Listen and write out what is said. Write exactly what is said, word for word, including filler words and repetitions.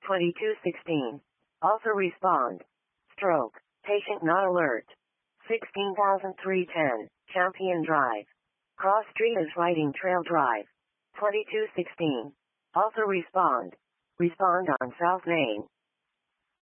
twenty-two sixteen. Also respond. Stroke. Patient not alert. sixteen thousand three hundred ten. Champion Drive. Cross Street is Riding Trail Drive. twenty-two sixteen. Also respond. Respond on South Main.